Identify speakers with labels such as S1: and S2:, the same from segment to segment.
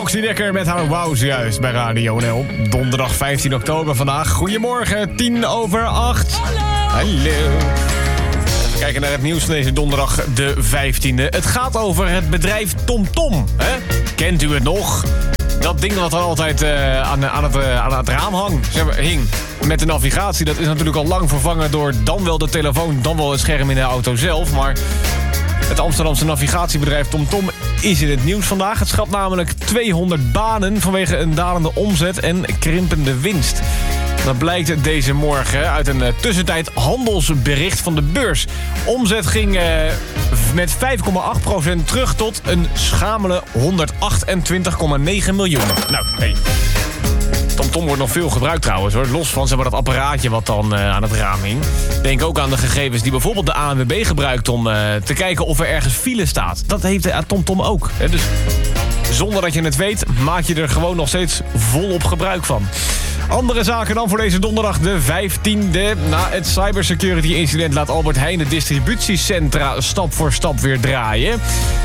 S1: Roxy Dekker met haar Wauw juist bij Radio NL. Donderdag 15 oktober vandaag. Goedemorgen, 7:10. Hallo. Even kijken naar het nieuws van deze donderdag de 15e. Het gaat over het bedrijf TomTom. Kent u het nog? Dat ding wat er altijd aan het raam hing. Met de navigatie, dat is natuurlijk al lang vervangen door dan wel de telefoon, dan wel het scherm in de auto zelf. Maar het Amsterdamse navigatiebedrijf TomTom is in het nieuws vandaag. Het schrapt namelijk 200 banen vanwege een dalende omzet en krimpende winst. Dat blijkt deze morgen uit een tussentijd handelsbericht van de beurs. Omzet ging met 5,8% terug tot een schamele 128,9 miljoen. Nou, hey. TomTom wordt nog veel gebruikt trouwens, hoor. Los van dat apparaatje wat dan aan het raam hing. Denk ook aan de gegevens die bijvoorbeeld de ANWB gebruikt om te kijken of er ergens file staat. Dat heeft TomTom ook. Hè? Dus zonder dat je het weet, maak je er gewoon nog steeds volop gebruik van. Andere zaken dan voor deze donderdag de 15e. Na het cybersecurity incident laat Albert Heijn de distributiecentra stap voor stap weer draaien.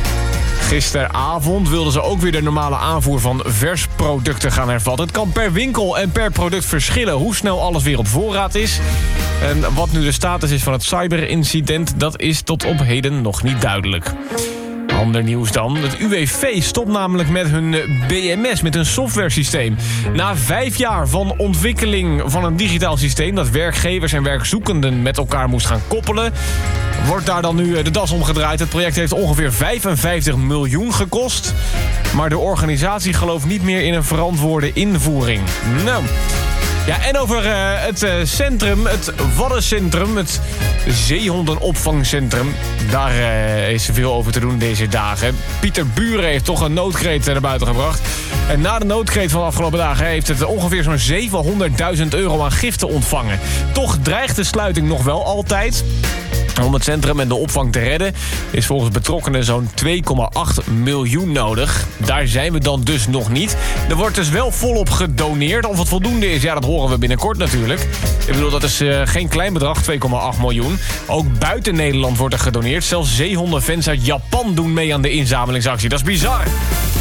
S1: Gisteravond wilden ze ook weer de normale aanvoer van versproducten gaan hervatten. Het kan per winkel en per product verschillen hoe snel alles weer op voorraad is. En wat nu de status is van het cyberincident, dat is tot op heden nog niet duidelijk. Ander nieuws dan. Het UWV stopt namelijk met hun BMS, met hun softwaresysteem. Na 5 jaar van ontwikkeling van een digitaal systeem dat werkgevers en werkzoekenden met elkaar moest gaan koppelen, wordt daar dan nu de das omgedraaid. Het project heeft ongeveer 55 miljoen gekost. Maar de organisatie gelooft niet meer in een verantwoorde invoering. Nou. Ja, en over het centrum, het Waddencentrum, het zeehondenopvangcentrum. Daar is veel over te doen deze dagen. Pieter Buren heeft toch een noodkreet naar buiten gebracht. En na de noodkreet van de afgelopen dagen heeft het ongeveer zo'n 700.000 euro aan giften ontvangen. Toch dreigt de sluiting nog wel altijd. Om het centrum en de opvang te redden is volgens betrokkenen zo'n 2,8 miljoen nodig. Daar zijn we dan dus nog niet. Er wordt dus wel volop gedoneerd. Of het voldoende is, ja, dat horen we binnenkort natuurlijk. Ik bedoel, dat is geen klein bedrag, 2,8 miljoen. Ook buiten Nederland wordt er gedoneerd. Zelfs zeehondenfans uit Japan doen mee aan de inzamelingsactie. Dat is bizar.